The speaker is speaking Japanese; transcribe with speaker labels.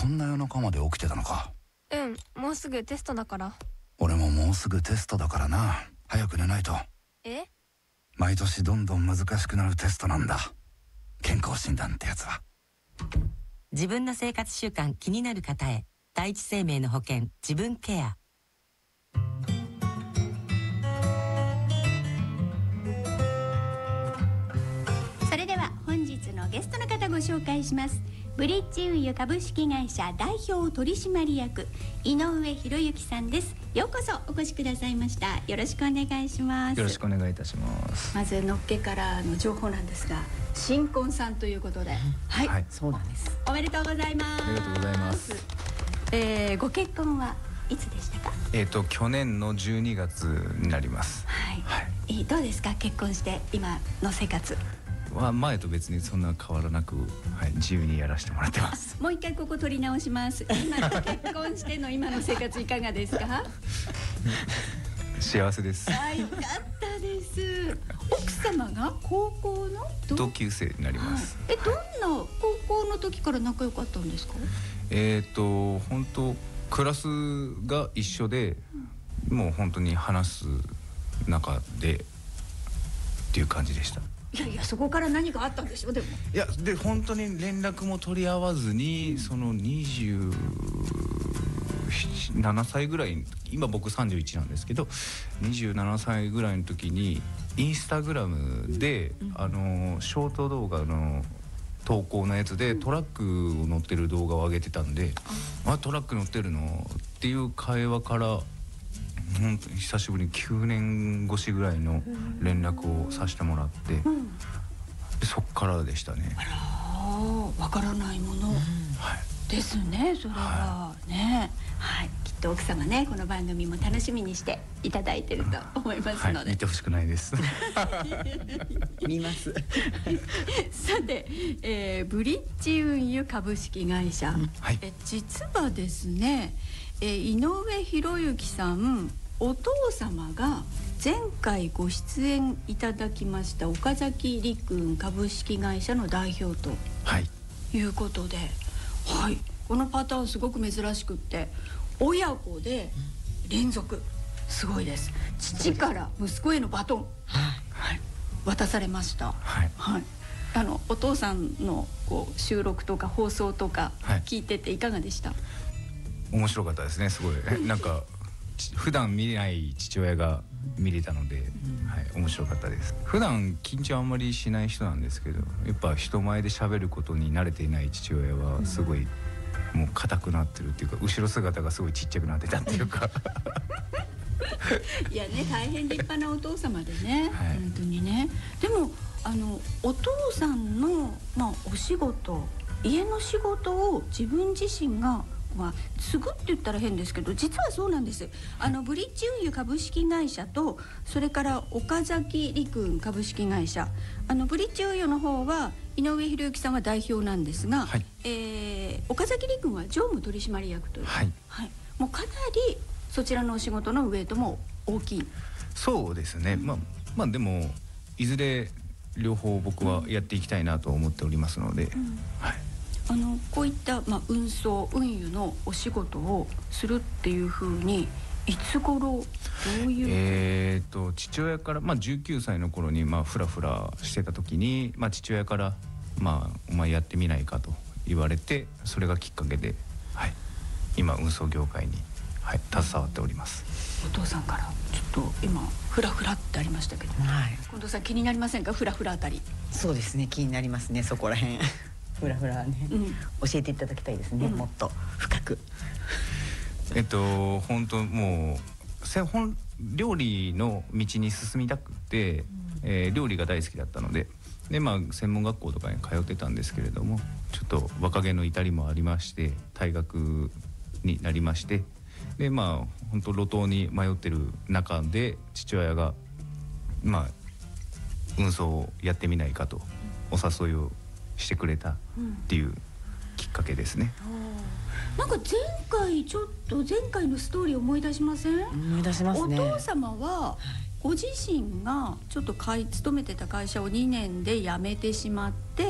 Speaker 1: んな夜中まで起きてたのか。
Speaker 2: もうすぐテストだから。
Speaker 1: 俺ももうすぐテストだからな。早く寝ないと。毎年どんどん難しくなるテストなんだ、健康診断ってやつは。
Speaker 3: 自分の生活習慣気になる方へ、第一生命の保険自分ケア。
Speaker 4: それでは本日のゲストの方ご紹介します。ブリッジ運輸株式会社代表取締役井上博之さんです。ようこそお越しくださいました。よろしくお願いします。
Speaker 5: よろしくお願いいたします。
Speaker 4: まずのっけからの情報なんですが、新婚さんということで、はい、
Speaker 3: そうなんです。
Speaker 4: おめでとうございます。
Speaker 5: ありがとうございます。
Speaker 4: ご結婚はいつでしたか？
Speaker 5: 去年の12月になります。
Speaker 4: どうですか、結婚して今の生活
Speaker 5: は。前と別にそんな変わらなく、自由にやらせてもらってます。
Speaker 4: もう一回ここ取り直します。今結婚しての今の生活いかがですか？
Speaker 5: 幸せです。
Speaker 4: よかったです。奥様が高校の
Speaker 5: 同級生になります。
Speaker 4: どんな高校の時から仲良かったんですか？
Speaker 5: 本当クラスが一緒で、もう本当に話す中でっていう感じでした。
Speaker 4: いやそこから何かあったんでしょ。でも
Speaker 5: で本当に連絡も取り合わずに、その27歳ぐらい、今僕31なんですけど、27歳ぐらいの時にインスタグラムで、ショート動画の投稿のやつでトラックを乗ってる動画を上げてたんで、トラック乗ってるのっていう会話から、本当に久しぶりに9年越しぐらいの連絡をさせてもらって、そっからでしたね。
Speaker 4: わからないものですね、それはね。きっと奥様ね、この番組も楽しみにしていただいてると思いますので、
Speaker 5: 見てほしくないです
Speaker 3: 見ます
Speaker 4: さて、ブリッジ運輸株式会社、実はですね、井上博之さん、お父様が前回ご出演いただきました岡崎陸運株式会社の代表ということで、このパターンすごく珍しくって、親子で連続、すごいです。父から息子へのバトン、渡されました。お父さんの収録とか放送とか聞いてていかがでした？
Speaker 5: 面白かったですね。すごいなんか普段見れない父親が見れたので、面白かったです。普段緊張あんまりしない人なんですけど、やっぱ人前で喋ることに慣れていない父親はすごい、もう硬くなってるっていうか、後ろ姿がすごいちっちゃくなってたっていうか
Speaker 4: いやね、大変立派なお父様でね、本当にね。でもお父さんの、お仕事、家の仕事を自分自身が継ぐって言ったら変ですけど、実はそうなんです。ブリッジ運輸株式会社と、それから岡崎陸運株式会社、ブリッジ運輸の方は井上博之さんは代表なんですが、岡崎陸運は常務取締役という、もうかなりそちらのお仕事のウェイトも大きい。
Speaker 5: そうですね。でもいずれ両方僕はやっていきたいなと思っておりますので、
Speaker 4: こういった、運送運輸のお仕事をするっていうふうに、いつ頃どういう？
Speaker 5: 父親から、19歳の頃にフラフラしてた時に、父親からお前やってみないかと言われて、それがきっかけで、今運送業界に、携わっております。
Speaker 4: お父さんからちょっと今フラフラってありましたけど、近藤さん気になりませんか？フラフラあたり。
Speaker 3: そうですね、気になりますね、そこら辺フラフラね、教えていただきたいですね、もっと深く。
Speaker 5: 本当もう料理の道に進みたくて、料理が大好きだったので、専門学校とかに通ってたんですけれども、ちょっと若気の至りもありまして、退学になりまして、で本当路頭に迷ってる中で、父親が運送をやってみないかとお誘いをしてくれたっていうきっかけですね。
Speaker 4: なんか前回のストーリー思い出しません？
Speaker 3: 思い出しますね。
Speaker 4: お父様はご自身がちょっと勤めてた会社を2年で辞めてしまって、